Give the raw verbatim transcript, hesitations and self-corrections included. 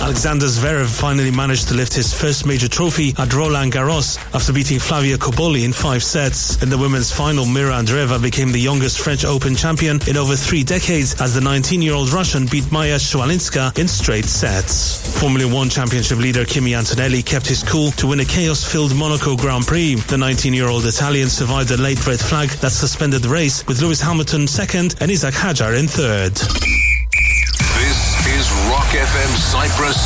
Alexander Zverev finally managed to lift his first major trophy at Roland Garros after beating Flavia Koboli in five sets. In the women's final, Mira Andreeva became the youngest French Open champion in over three decades as the nineteen-year-old Russian beat Maya Shwalinska in straight sets. Formula One Championship leader Kimi Antonelli kept his cool to win a chaos-filled Monaco Grand Prix. The nineteen-year-old Italian survived a late red flag that suspended the race, with Lewis Hamilton second and Isaac Hadjar in third. This is Rock F M Cyprus